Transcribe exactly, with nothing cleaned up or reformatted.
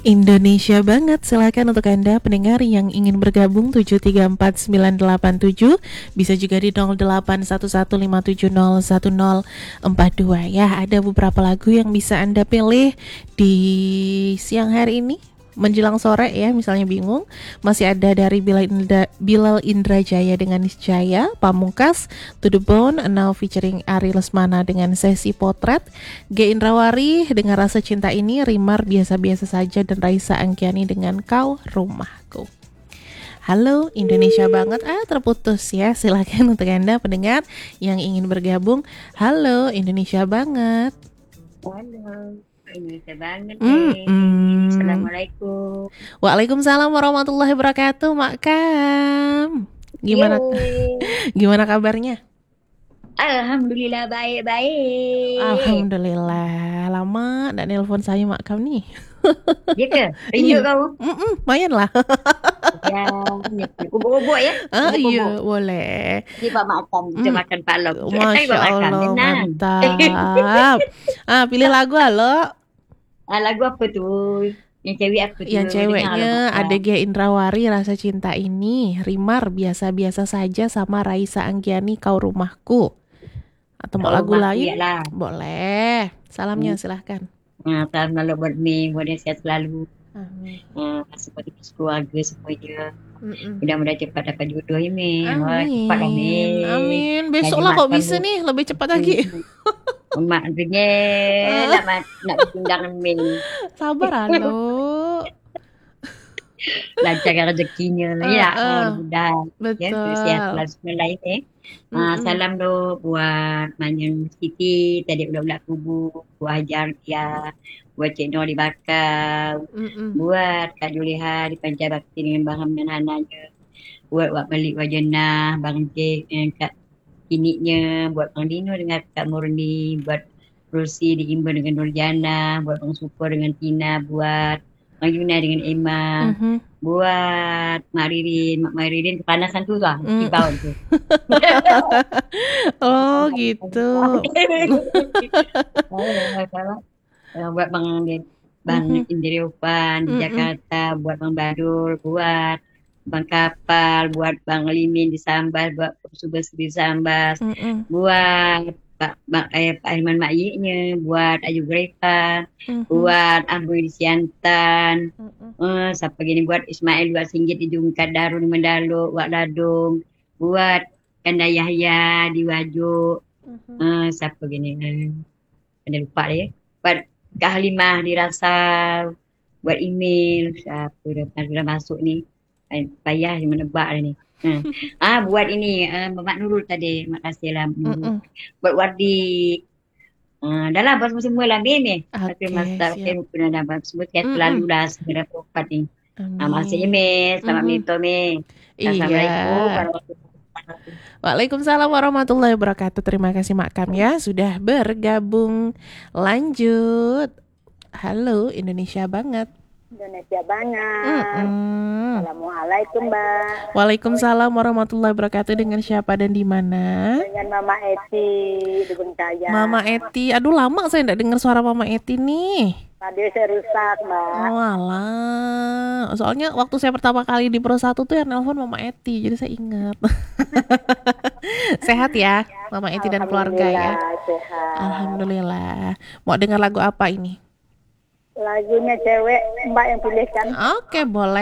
Indonesia banget, silakan untuk Anda pendengar yang ingin bergabung tujuh tiga empat sembilan delapan tujuh, bisa juga di nol delapan satu satu lima tujuh nol satu nol empat dua ya. Ada beberapa lagu yang bisa Anda pilih di siang hari ini menjelang sore ya, misalnya bingung, masih ada dari Bilal Indra, Bilal Indrajaya dengan Niscaya, Pamungkas, To The Bone, Now featuring Ari Lesmana dengan Sesi Potret, G Indrawari dengan Rasa Cinta Ini, Rimar Biasa-Biasa Saja, dan Raisa Angkiani dengan Kau Rumahku. Halo Indonesia banget, ah terputus ya, silakan untuk Anda pendengar yang ingin bergabung. Halo Indonesia banget. Halo, Indonesia banget Mm deh. -mm. Assalamualaikum. Waalaikumsalam warahmatullahi wabarakatuh, Mak Kam. Gimana Yeay. gimana kabarnya? Alhamdulillah baik-baik. Alhamdulillah. Lama ndak nelpon saya Mak Kam nih. Ya ke? Iya. Rindu kau? Mm-mm, lumayan lah. Ya, ubuk-ubuk ya. Ah Ubuk-ubuk. iya, boleh. Di Pak Makan, kita Mm. makan palok. Masya Allah, mantap. Ah, pilih lagu halo. Ah, lagu apa tuh? Yang cewek apa tuh? Yang ceweknya ada G Indrawari, Rasa Cinta Ini, Rimar Biasa-Biasa Saja, sama Raisa Anggiani Kau Rumahku. Atau mau lagu lain? Lah. Boleh. Salamnya hmm. silahkan. Nah, salam lalu buat Mi, buat dia sehat selalu. Amin. Nah, seperti keluarga semuanya. Mudah-mudahan cepat dapat jodoh ya Mi. Amin. Cepat lah Mi. Amin. Besok lah kok bisa bu. Nih lebih cepat lagi. Mak dunia nak nak berundang Mi. Sabar alo. Lancar rezekinya lah ya. Mudah. Betul. Sehat selalu semua lain eh. Uh, salam do buat Manyun Siti, tadi budak-budak kubu, buat Hajar dia, buat Cik Nur di Bakau, mm-mm. buat Kak Juliha di Pancabakti dengan Bang Ham dan Hananya, buat Wak Malik Wajenah, Bang Cik dengan Kak Kiniknya, buat Bang Dino dengan Kak Murni, buat Rosi di Imba dengan Nurjana, buat Bang Super dengan Tina, buat Bang Yuna dengan Emma, mm-hmm. buat Mak Ririn, Mak Ririn kepanasan tu lah, mm. Kibau tu. Oh gitu. Buat Bang Bang mm-hmm. Indriopan di mm-hmm. Jakarta, buat Bang Badul, buat Bang Kapal, buat Bang Limin di Sambas, buat Subas di Sambas, mm-hmm. buat Pak Bang eh, Pak Irman Makyinya, buat Ayu Grepa, mm-hmm. buat Amboy di Siantan, mm-hmm. uh, siapa gini buat Ismail buat Singgit di Jungkat Darun Mendalo, buat Ladung, buat Kanda Yahya di Wajo, mm-hmm. uh, siapa gini, uh, ada lupa deh, buat Kak Halimah di Rasau, buat email, siapa dah sudah masuk ni, payah menebak dah ni. Hmm. Ah buat ini uh, Mak Nurul tadi, makasih lah. Mm-mm. Buat Wardi. Uh, dah lah buat semua lah Mimi. Tapi masa saya pun dah buat semua saya selalu dah segera berobat ni. Ah masih Mi, selamat mito Mi. Assalamualaikum warahmatullahi wabarakatuh. Waalaikumsalam warahmatullahi wabarakatuh. Terima kasih Mak Kam ya sudah bergabung. Lanjut. Halo Indonesia banget. Indonesia banget. Mm-mm. Assalamualaikum Mbak. Waalaikumsalam warahmatullahi wabarakatuh. Dengan siapa dan di mana? Dengan Mama Eti di Bengkaya. Mama Eti, aduh lama saya tidak dengar suara Mama Eti nih. Tadi saya rusak Mbak. Oh alah, soalnya waktu saya pertama kali di Pro satu tuh yang nelpon Mama Eti, jadi saya ingat. Sehat ya Mama Eti dan keluarga ya. Sehat. Alhamdulillah. Mau dengar lagu apa ini? Lagunya cewek Mbak yang pilihkan. Oke boleh.